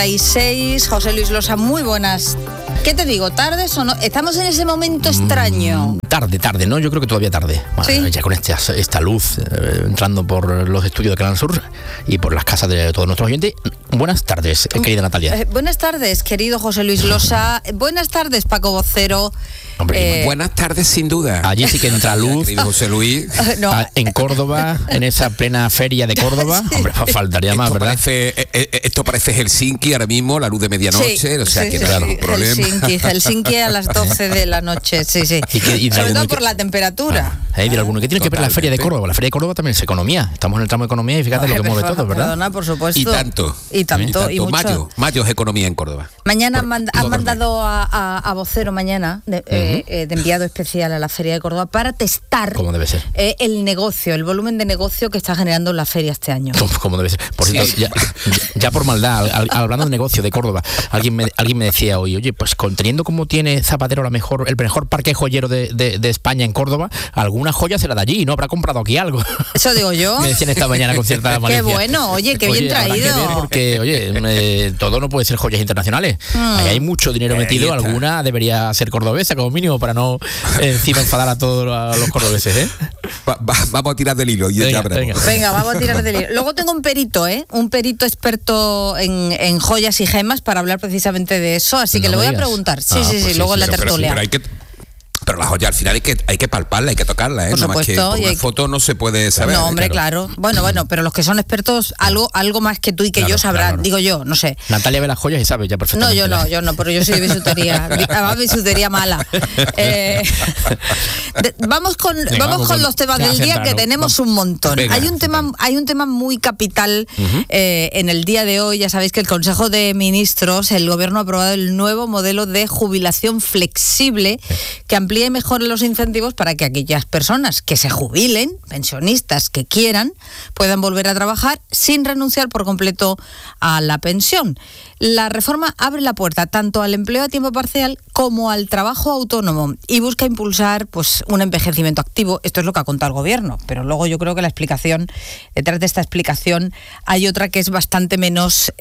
6, José Luis Losa, muy buenas. ¿Qué te digo? ¿Tardes o no? Estamos en ese momento extraño. Tarde, ¿no? Yo creo que todavía tarde. Bueno, ¿sí? Ya con esta luz entrando por los estudios de Canal Sur y por las casas de todos nuestros oyentes. Buenas tardes, querida Natalia. Buenas tardes, querido José Luis Losa. Buenas tardes, Paco Vocero. Hombre, buenas tardes, sin duda. Allí sí que entra luz. Querido José Luis. No. En Córdoba, en esa plena feria de Córdoba. Sí. Hombre, faltaría más, ¿verdad? Esto parece Helsinki ahora mismo, la luz de medianoche. Sí, o sea, sí, que sí, claro, sí. un problema. Helsinki a las 12 de la noche, sí. Y sobre todo por la temperatura. ¿Qué tiene que ver la feria de Córdoba? La feria de Córdoba también es economía. Estamos en el tramo de economía y fíjate lo que mueve todo, ¿verdad? Perdona, por supuesto. Y tanto. Y mucho. Mayo es economía en Córdoba. Mañana han mandado a Vocero mañana de enviado especial a la Feria de Córdoba para testar como debe ser el negocio, el volumen de negocio que está generando la feria este año. Como debe ser. Por cierto, ya por maldad, hablando de negocio de Córdoba, alguien me decía hoy, oye, pues teniendo como tiene Zapatero el mejor parque joyero de España en Córdoba, alguna joya será de allí, ¿no? Habrá comprado aquí algo. Eso digo yo. Me decían esta mañana con cierta malicia. Qué bueno, oye, qué bien traído. Porque, todo no puede ser joyas internacionales. Ahí hay mucho dinero metido, alguna debería ser cordobesa como mínimo para no encima enfadar a todos los cordobeses, ¿eh? Vamos a tirar del hilo. Venga, vamos a tirar del hilo. Luego tengo un perito experto en joyas y gemas para hablar precisamente de eso, así que le voy a preguntar. Sí, luego en la tertulia. Pero la joya al final hay que palparla, hay que tocarla, ¿eh? Por supuesto, más que por una foto no se puede saber. No, hombre, claro. Bueno, pero los que son expertos, algo más que tú y que yo sabrán, claro. Digo yo, no sé. Natalia ve las joyas y sabe ya perfectamente. No, yo no, pero yo soy de bisutería. Además, bisutería mala. Vamos con los temas del día, que tenemos un montón. Venga, hay un tema muy capital en el día de hoy. Ya sabéis que el Consejo de Ministros, el Gobierno ha aprobado el nuevo modelo de jubilación flexible que amplía y mejore los incentivos para que aquellas personas que se jubilen, pensionistas que quieran, puedan volver a trabajar sin renunciar por completo a la pensión. La reforma abre la puerta tanto al empleo a tiempo parcial como al trabajo autónomo y busca impulsar un envejecimiento activo. Esto es lo que ha contado el Gobierno, pero luego yo creo que detrás de esta explicación hay otra que es bastante menos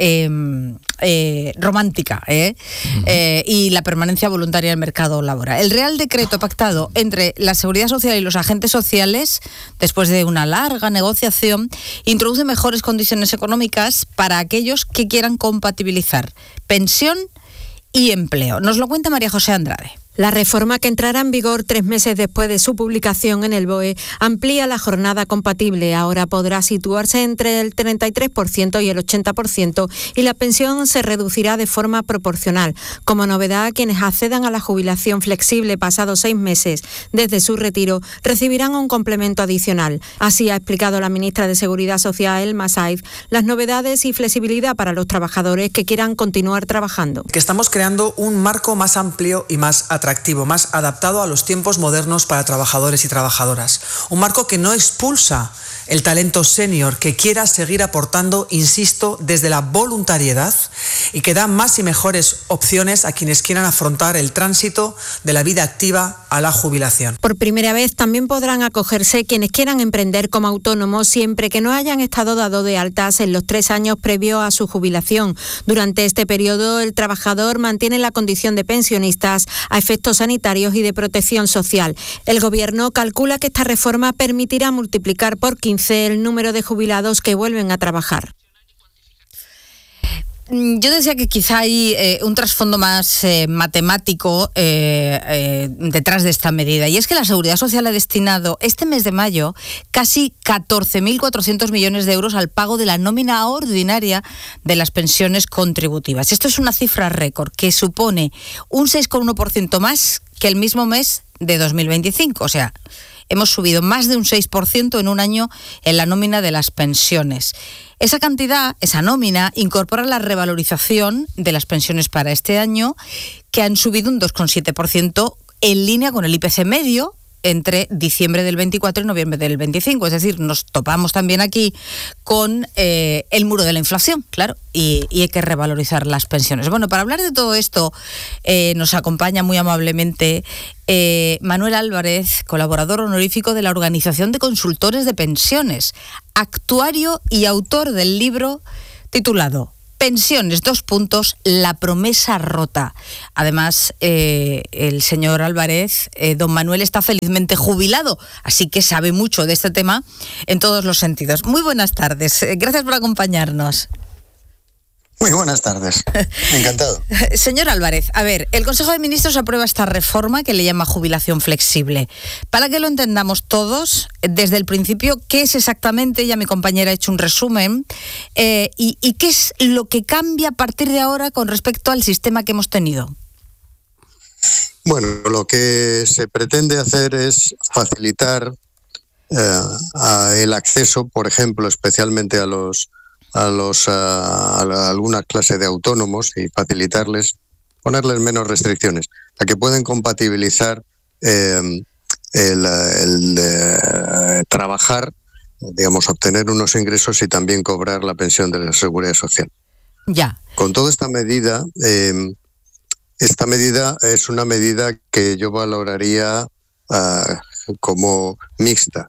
romántica, y la permanencia voluntaria en el mercado laboral. El Real Decreto pactado entre la Seguridad Social y los agentes sociales, después de una larga negociación, introduce mejores condiciones económicas para aquellos que quieran compatibilizar pensión y empleo. Nos lo cuenta María José Andrade. La reforma, que entrará en vigor 3 meses después de su publicación en el BOE, amplía la jornada compatible. Ahora podrá situarse entre el 33% y el 80% y la pensión se reducirá de forma proporcional. Como novedad, quienes accedan a la jubilación flexible pasados 6 meses desde su retiro recibirán un complemento adicional. Así ha explicado la ministra de Seguridad Social, Elma Saiz, las novedades y flexibilidad para los trabajadores que quieran continuar trabajando. Que estamos creando un marco más amplio y más atractivo, más adaptado a los tiempos modernos para trabajadores y trabajadoras. Un marco que no expulsa el talento senior, que quiera seguir aportando, insisto, desde la voluntariedad, y que da más y mejores opciones a quienes quieran afrontar el tránsito de la vida activa a la jubilación. Por primera vez también podrán acogerse quienes quieran emprender como autónomos siempre que no hayan estado dados de altas en los 3 años previos a su jubilación. Durante este periodo, el trabajador mantiene la condición de pensionistas a efectos sanitarios y de protección social. El Gobierno calcula que esta reforma permitirá multiplicar por 15 el número de jubilados que vuelven a trabajar. Yo decía que quizá hay un trasfondo más matemático detrás de esta medida, y es que la Seguridad Social ha destinado este mes de mayo casi 14.400 millones de euros al pago de la nómina ordinaria de las pensiones contributivas. Esto es una cifra récord que supone un 6,1% más que el mismo mes de 2025, o sea, hemos subido más de un 6% en un año en la nómina de las pensiones. Esa cantidad, esa nómina, incorpora la revalorización de las pensiones para este año, que han subido un 2,7% en línea con el IPC medio entre diciembre del 24 y noviembre del 25. Es decir, nos topamos también aquí con el muro de la inflación, claro, y hay que revalorizar las pensiones. Bueno, para hablar de todo esto nos acompaña muy amablemente Manuel Álvarez, colaborador honorífico de la Organización de Consultores de Pensiones, actuario y autor del libro titulado Pensiones, 2 puntos, la promesa rota. Además, el señor Álvarez, don Manuel, está felizmente jubilado, así que sabe mucho de este tema en todos los sentidos. Muy buenas tardes, gracias por acompañarnos. Muy buenas tardes, encantado. Señor Álvarez, a ver, el Consejo de Ministros aprueba esta reforma que le llama jubilación flexible. Para que lo entendamos todos, desde el principio, ¿qué es exactamente? Ya mi compañera ha hecho un resumen. ¿Y qué es lo que cambia a partir de ahora con respecto al sistema que hemos tenido? Bueno, lo que se pretende hacer es facilitar el acceso, por ejemplo, especialmente a algunas clases de autónomos y facilitarles, ponerles menos restricciones, a que pueden compatibilizar trabajar, digamos, obtener unos ingresos y también cobrar la pensión de la Seguridad Social. Ya. Con toda esta medida es una medida que yo valoraría como mixta.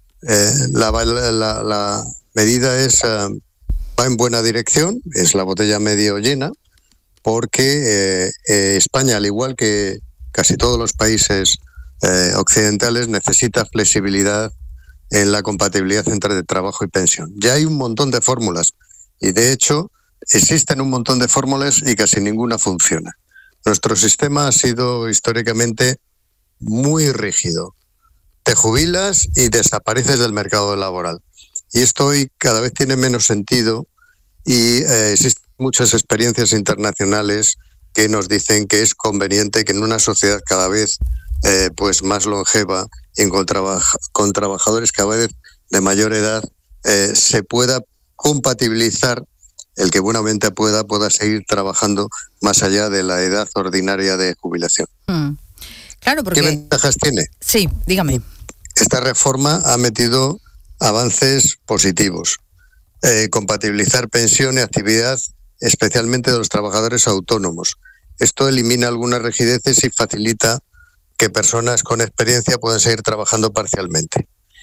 La medida va en buena dirección, es la botella medio llena, porque España, al igual que casi todos los países occidentales, necesita flexibilidad en la compatibilidad entre trabajo y pensión. Ya hay un montón de fórmulas y, de hecho, existen un montón de fórmulas y casi ninguna funciona. Nuestro sistema ha sido históricamente muy rígido. Te jubilas y desapareces del mercado laboral. Y esto hoy cada vez tiene menos sentido y existen muchas experiencias internacionales que nos dicen que es conveniente que en una sociedad cada vez pues más longeva y con trabajadores cada vez de mayor edad se pueda compatibilizar, el que buenamente pueda seguir trabajando más allá de la edad ordinaria de jubilación. Claro, porque... ¿Qué ventajas tiene? Sí, dígame. Esta reforma ha metido avances positivos. Compatibilizar pensión y actividad, especialmente de los trabajadores autónomos. Esto elimina algunas rigideces y facilita que personas con experiencia puedan seguir trabajando parcialmente.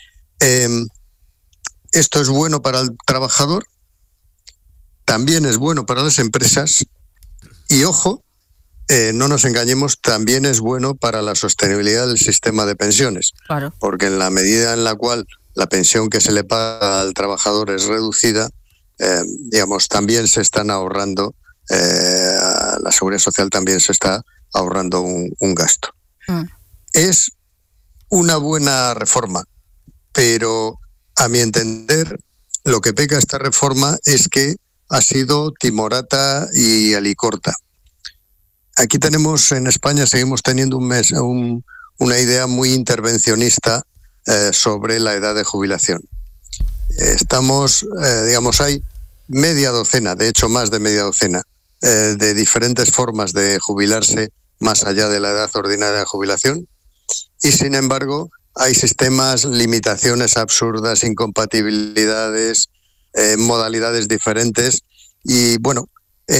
Esto es bueno para el trabajador, también es bueno para las empresas y, ojo, no nos engañemos, también es bueno para la sostenibilidad del sistema de pensiones. Claro. Porque en la medida en la cual la pensión que se le paga al trabajador es reducida, digamos, también se están ahorrando, la Seguridad Social también se está ahorrando un gasto. Es una buena reforma, pero a mi entender lo que peca esta reforma es que ha sido timorata y alicorta. Aquí tenemos, en España, seguimos teniendo una idea muy intervencionista sobre la edad de jubilación. Hay media docena, de hecho más de media docena, de diferentes formas de jubilarse más allá de la edad ordinaria de jubilación, y sin embargo hay sistemas, limitaciones absurdas, incompatibilidades, modalidades diferentes, y bueno,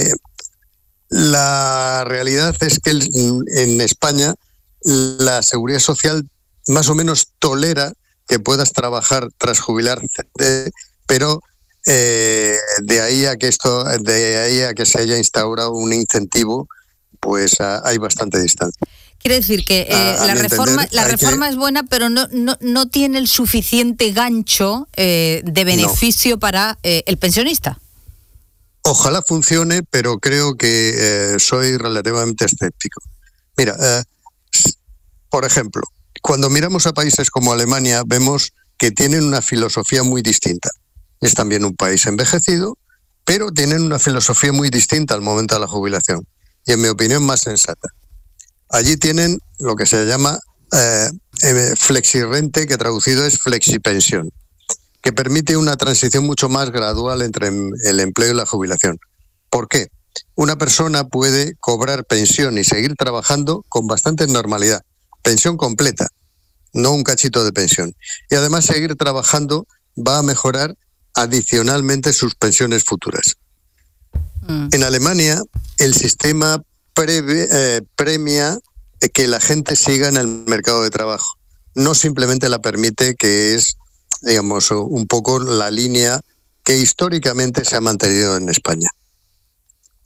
la realidad es que en España la Seguridad Social más o menos tolera que puedas trabajar tras jubilarte, pero de ahí a que se haya instaurado un incentivo, pues hay bastante distancia. Quiere decir que la reforma es buena, pero no tiene el suficiente gancho de beneficio para el pensionista. Ojalá funcione, pero creo que soy relativamente escéptico. Mira, por ejemplo, cuando miramos a países como Alemania, vemos que tienen una filosofía muy distinta. Es también un país envejecido, pero tienen una filosofía muy distinta al momento de la jubilación, y en mi opinión más sensata. Allí tienen lo que se llama flexirrente, que traducido es flexipensión, que permite una transición mucho más gradual entre el empleo y la jubilación. ¿Por qué? Una persona puede cobrar pensión y seguir trabajando con bastante normalidad. Pensión completa, no un cachito de pensión. Y además seguir trabajando va a mejorar adicionalmente sus pensiones futuras. En Alemania el sistema premia que la gente siga en el mercado de trabajo. No simplemente la permite, que es, digamos, un poco la línea que históricamente se ha mantenido en España.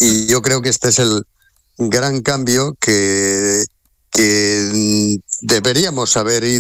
Y yo creo que este es el gran cambio que deberíamos haber ido